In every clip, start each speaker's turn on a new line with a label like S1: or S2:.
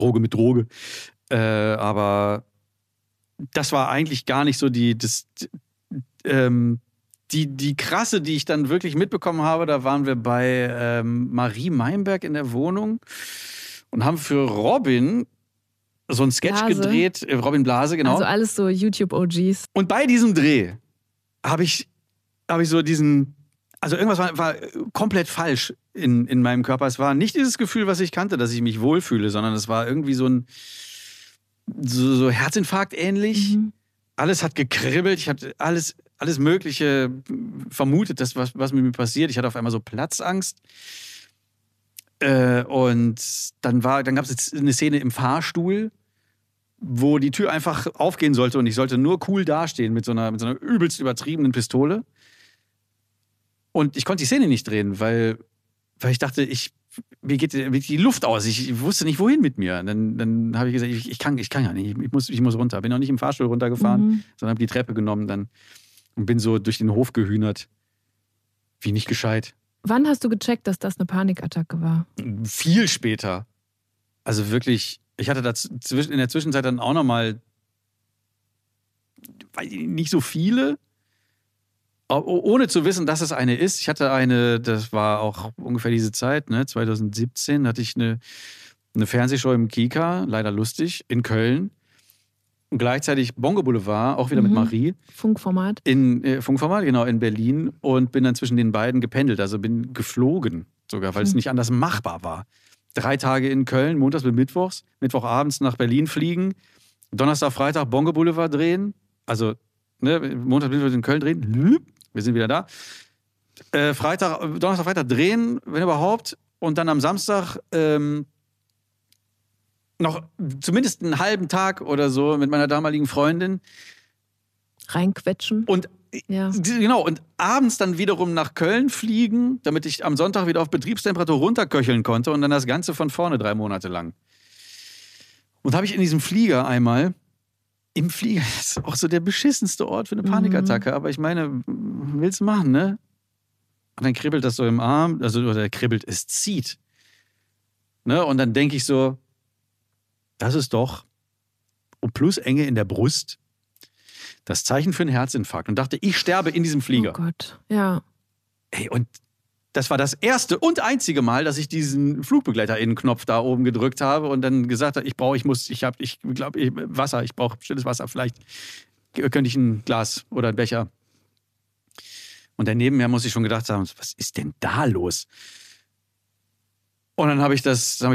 S1: Droge mit Droge. Aber das war eigentlich gar nicht so die krasse, die ich dann wirklich mitbekommen habe. Da waren wir bei Marie Meinberg in der Wohnung und haben für Robin so einen Sketch gedreht. Robin Blase, genau.
S2: Also alles so YouTube-OGs.
S1: Und bei diesem Dreh habe ich so diesen... Also irgendwas war komplett falsch in meinem Körper. Es war nicht dieses Gefühl, was ich kannte, dass ich mich wohlfühle, sondern es war irgendwie so ein so Herzinfarkt ähnlich. Mhm. Alles hat gekribbelt. Ich hatte alles Mögliche vermutet, was mit mir passiert. Ich hatte auf einmal so Platzangst. Und dann gab es jetzt eine Szene im Fahrstuhl, wo die Tür einfach aufgehen sollte und ich sollte nur cool dastehen mit so einer übelst übertriebenen Pistole. Und ich konnte die Szene nicht drehen, weil ich dachte, mir geht die Luft aus. Ich wusste nicht, wohin mit mir. Dann habe ich gesagt, ich kann ja nicht. Ich muss runter. Bin auch nicht im Fahrstuhl runtergefahren, sondern habe die Treppe genommen dann und bin so durch den Hof gehühnert. Wie nicht gescheit.
S2: Wann hast du gecheckt, dass das eine Panikattacke war?
S1: Viel später. Also wirklich, ich hatte in der Zwischenzeit dann auch nochmal nicht so viele. Ohne zu wissen, dass es eine ist. Ich hatte eine, das war auch ungefähr diese Zeit, ne? 2017 hatte ich eine Fernsehshow im Kika, leider lustig, in Köln. Und gleichzeitig Bongo Boulevard, auch wieder mit Marie.
S2: Funkformat.
S1: Funkformat, genau, in Berlin. Und bin dann zwischen den beiden gependelt. Also bin geflogen sogar, weil es nicht anders machbar war. 3 Tage in Köln, montags bis mittwochs. Mittwochabends nach Berlin fliegen. Donnerstag, Freitag Bongo Boulevard drehen. Also Montag, Mittwoch in Köln drehen. Wir sind wieder da. Donnerstag, Freitag drehen, wenn überhaupt. Und dann am Samstag noch zumindest einen halben Tag oder so mit meiner damaligen Freundin.
S2: Reinquetschen.
S1: Und genau, und abends dann wiederum nach Köln fliegen, damit ich am Sonntag wieder auf Betriebstemperatur runterköcheln konnte und dann das Ganze von vorne 3 Monate lang. Und habe ich in diesem Flieger einmal... Im Flieger ist auch so der beschissenste Ort für eine Panikattacke. Aber ich meine, willst du machen, ne? Und dann kribbelt das so im Arm, oder kribbelt, es zieht. Ne? Und dann denke ich so, das ist doch, und plus Enge in der Brust, das Zeichen für einen Herzinfarkt. Und dachte, ich sterbe in diesem Flieger.
S2: Oh Gott, ja.
S1: Ey, und das war das erste und einzige Mal, dass ich diesen FlugbegleiterInnen-Knopf da oben gedrückt habe und dann gesagt habe, Wasser, ich brauche stilles Wasser. Vielleicht könnte ich ein Glas oder ein Becher. Und daneben mir muss ich schon gedacht haben, was ist denn da los? Und dann habe ich das so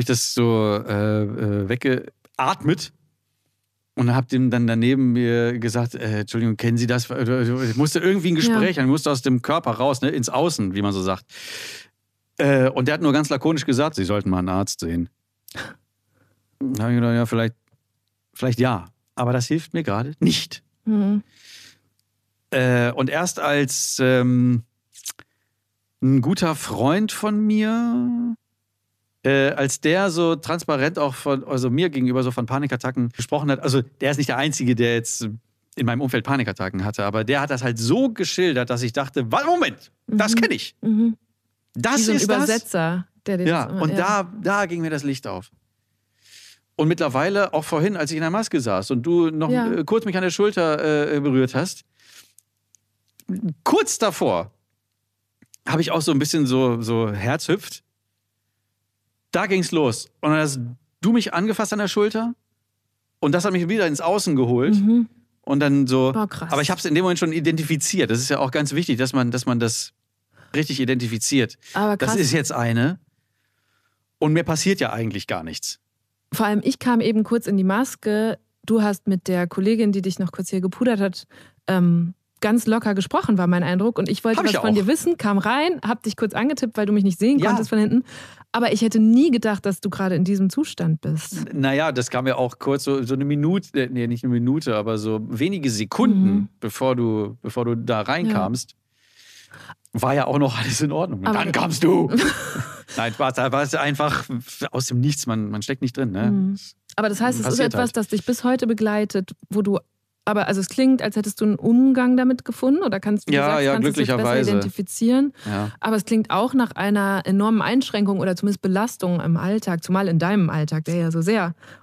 S1: weggeatmet und habe dem dann daneben mir gesagt, Entschuldigung, kennen Sie das? Ich musste irgendwie ein Gespräch, ich musste aus dem Körper raus, ne, ins Außen, wie man so sagt. Und der hat nur ganz lakonisch gesagt, Sie sollten mal einen Arzt sehen. Da habe ich gedacht, ja, vielleicht ja, aber das hilft mir gerade nicht. Mhm. Und erst als ein guter Freund von mir, als der so transparent auch mir gegenüber so von Panikattacken gesprochen hat, also der ist nicht der Einzige, der jetzt in meinem Umfeld Panikattacken hatte, aber der hat das halt so geschildert, dass ich dachte, Moment, das kenne ich. Mhm. Das
S2: wie so ein
S1: ist
S2: Übersetzer, der den
S1: da ging mir das Licht auf. Und mittlerweile, auch vorhin, als ich in der Maske saß und du noch kurz mich an der Schulter berührt hast, kurz davor habe ich auch so ein bisschen so Herz hüpft. Da ging's los. Und dann hast du mich angefasst an der Schulter und das hat mich wieder ins Außen geholt. Mhm. Und dann so.
S2: Oh, krass.
S1: Aber ich habe es in dem Moment schon identifiziert. Das ist ja auch ganz wichtig, dass man das richtig identifiziert.
S2: Aber krass.
S1: Das ist jetzt eine. Und mir passiert ja eigentlich gar nichts.
S2: Vor allem, ich kam eben kurz in die Maske. Du hast mit der Kollegin, die dich noch kurz hier gepudert hat, ganz locker gesprochen, war mein Eindruck. Und ich wollte was von dir wissen, kam rein, hab dich kurz angetippt, weil du mich nicht sehen konntest von hinten. Aber ich hätte nie gedacht, dass du gerade in diesem Zustand bist.
S1: Naja, das kam ja auch kurz so eine Minute, nee, nicht eine Minute, aber so wenige Sekunden, bevor du da reinkamst, war ja auch noch alles in Ordnung. Und dann kamst du. Nein, da war es einfach aus dem Nichts, man steckt nicht drin. Ne?
S2: Mhm. Aber das heißt, es ist etwas, das dich bis heute begleitet, wo du, aber also es klingt, als hättest du einen Umgang damit gefunden oder kannst du kannst es jetzt besser identifizieren. Ja. Aber es klingt auch nach einer enormen Einschränkung oder zumindest Belastung im Alltag, zumal in deinem Alltag, der ja so sehr